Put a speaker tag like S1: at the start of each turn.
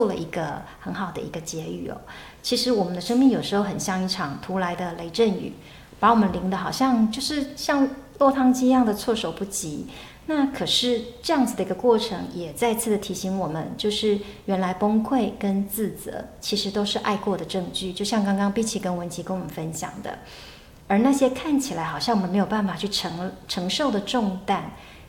S1: 了一个很好的一个结语哦。其实我们的生命有时候很像一场突来的雷阵雨，把我们淋得好像就是像落汤鸡一样的措手不及。那可是这样子的一个过程，也再次的提醒我们，就是原来崩溃跟自责，其实都是爱过的证据。就像刚刚碧琪跟文琪跟我们分享的，而那些看起来好像我们没有办法去承受的重担，